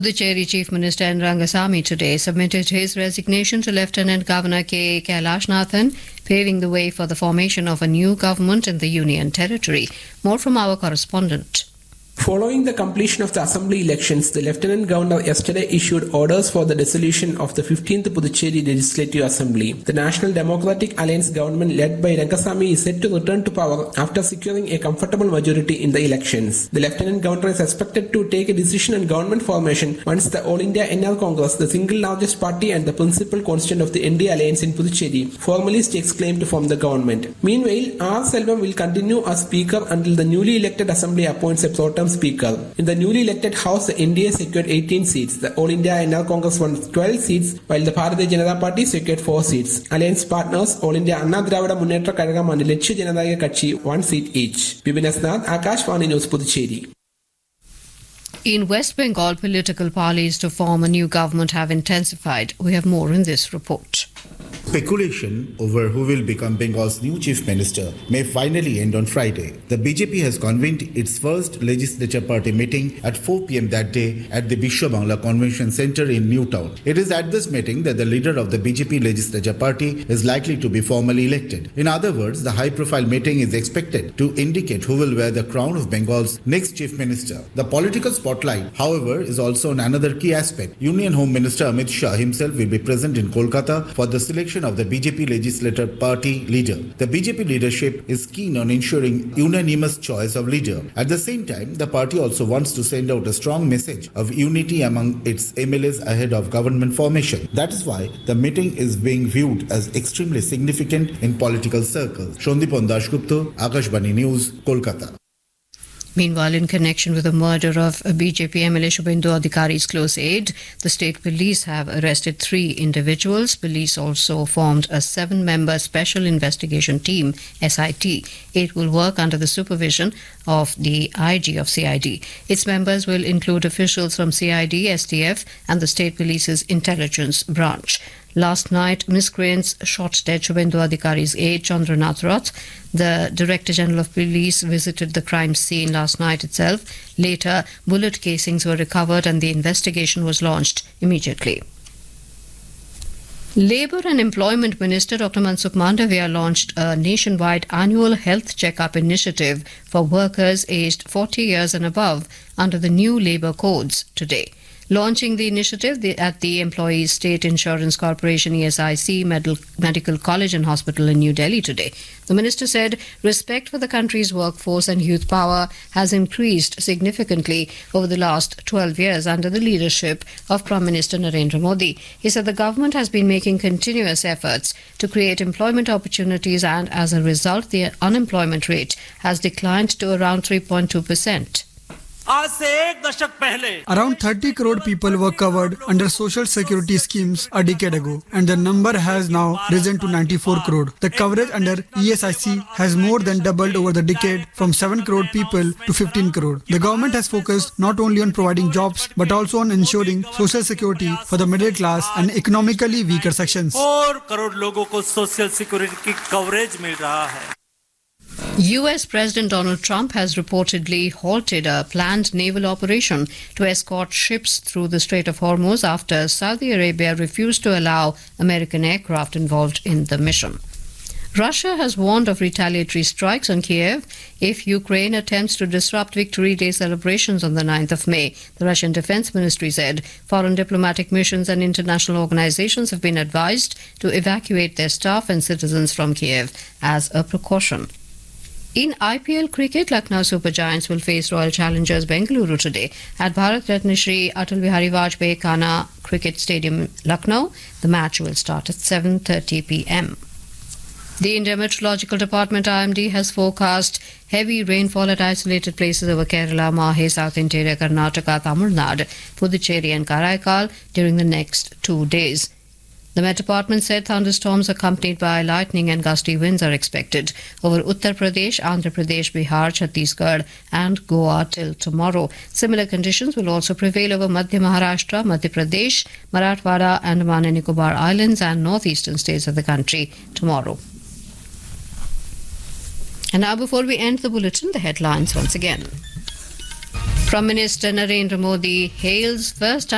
Puducherry Chief Minister N. Rangasamy today submitted his resignation to Lieutenant Governor K. Kailashnathan, paving the way for the formation of a new government in the Union Territory. More from our correspondent. Following the completion of the assembly elections, the Lieutenant Governor yesterday issued orders for the dissolution of the 15th Puducherry Legislative Assembly. The National Democratic Alliance government led by Rangasamy is set to return to power after securing a comfortable majority in the elections. The Lieutenant Governor is expected to take a decision on government formation once the All India NR Congress, the single largest party and the principal constituent of the ND Alliance in Puducherry, formally stakes claim to form the government. Meanwhile, R. Selvam will continue as Speaker until the newly elected Assembly appoints a pro-tem Speaker. In the newly elected House, the NDA secured 18 seats. The All India NR Congress won 12 seats, while the Bharatiya Janata Party secured 4 seats. Alliance partners All India Anna Dravida Munnetra Kazhagam and Lakshya Janatha Katchi 1 seat each. Vipin Asnath, Akashvani News, Puducherry. In West Bengal, political parleys to form a new government have intensified. We have more in this report. Speculation over who will become Bengal's new chief minister may finally end on Friday. The BJP has convened its first legislature party meeting at 4 p.m. that day at the Bishwa Bangla Convention Centre in Newtown. It is at this meeting that the leader of the BJP legislature party is likely to be formally elected. In other words, the high-profile meeting is expected to indicate who will wear the crown of Bengal's next chief minister. The political spotlight, however, is also on another key aspect. Union Home Minister Amit Shah himself will be present in Kolkata for the selection of the BJP legislature party leader. The BJP leadership is keen on ensuring unanimous choice of leader. At the same time, the party also wants to send out a strong message of unity among its MLAs ahead of government formation. That is why the meeting is being viewed as extremely significant in political circles. Shondipon Dashgupta, Akashvani News, Kolkata. Meanwhile, in connection with the murder of BJP MLA Shubhendu Adhikari's close aide, the state police have arrested 3 individuals. Police also formed a 7-member special investigation team, SIT. It will work under the supervision of the IG of CID. Its members will include officials from CID, STF and the state police's intelligence branch. Last night, miscreants shot dead Shubhendu Adhikari's aide, Chandranath Rath. The Director General of Police visited the crime scene last night itself. Later, bullet casings were recovered and the investigation was launched immediately. Labour and Employment Minister Dr. Mansukh Mandavia launched a nationwide annual health checkup initiative for workers aged 40 years and above under the new labour codes today. Launching the initiative at the Employees State Insurance Corporation ESIC Medical College and Hospital in New Delhi today. The minister said respect for the country's workforce and youth power has increased significantly over the last 12 years under the leadership of Prime Minister Narendra Modi. He said the government has been making continuous efforts to create employment opportunities and as a result the unemployment rate has declined to around 3.2%. Around 30 crore people were covered under social security schemes a decade ago, and the number has now risen to 94 crore. The coverage under ESIC has more than doubled over the decade from 7 crore people to 15 crore. The government has focused not only on providing jobs but also on ensuring social security for the middle class and economically weaker sections. 4 crore लोगों को social security की coverage मिल रहा है. US President Donald Trump has reportedly halted a planned naval operation to escort ships through the Strait of Hormuz after Saudi Arabia refused to allow American aircraft involved in the mission. Russia has warned of retaliatory strikes on Kiev if Ukraine attempts to disrupt Victory Day celebrations on the 9th of May. The Russian Defense Ministry said foreign diplomatic missions and international organizations have been advised to evacuate their staff and citizens from Kiev as a precaution. In IPL cricket, Lucknow Super Giants will face Royal Challengers Bengaluru today at Bharat Ratna Shri Atal Bihari Vajpayee Khana Cricket Stadium, Lucknow. The match will start at 7:30 p.m. The Indian Meteorological Department IMD has forecast heavy rainfall at isolated places over Kerala, Mahe, South Interior, Karnataka, Tamil Nadu, Puducherry and Karaikal during the next 2 days. The Met Department said thunderstorms accompanied by lightning and gusty winds are expected over Uttar Pradesh, Andhra Pradesh, Bihar, Chhattisgarh and Goa till tomorrow. Similar conditions will also prevail over Madhya Maharashtra, Madhya Pradesh, Marathwada, Andaman and Nicobar Islands and northeastern states of the country tomorrow. And now before we end the bulletin, the headlines once again. Prime Minister Narendra Modi hails first